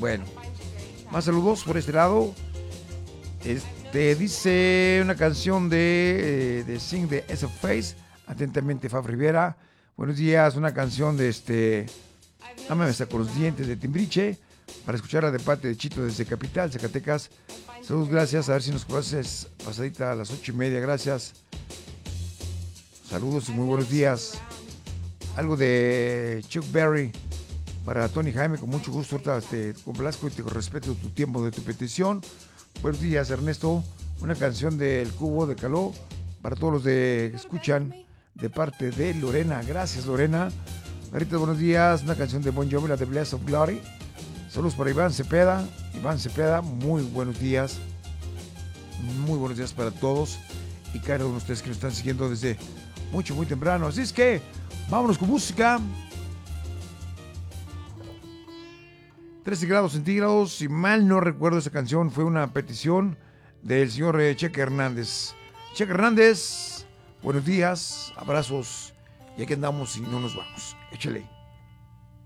Bueno, más saludos por este lado. Dice una canción de Sing de S of Face. Atentamente, Fab Rivera. Buenos días, una canción de Ámame hasta con los dientes de Timbriche. Para escucharla de parte de Chito desde Capital, Zacatecas. Saludos, gracias. A ver si nos conoces pasadita a las 8:30. Gracias. Saludos y muy buenos días. Algo de Chuck Berry para Tony Jaime, con mucho gusto. Ahorita te complazco y te respeto tu tiempo de tu petición. Buenos días, Ernesto. Una canción del Cubo de Caló para todos los que escuchan de parte de Lorena. Gracias, Lorena. Ahorita, buenos días. Una canción de Bon Jovi, la de Bless of Glory. Saludos para Iván Cepeda. Iván Cepeda, muy buenos días. Muy buenos días para todos y cada uno de ustedes que nos están siguiendo desde muy temprano. Así es que vámonos con música. 13 grados centígrados, si mal no recuerdo, esa canción fue una petición del señor Cheque Hernández. Cheque Hernández, buenos días, abrazos, y aquí andamos y no nos vamos. Échale.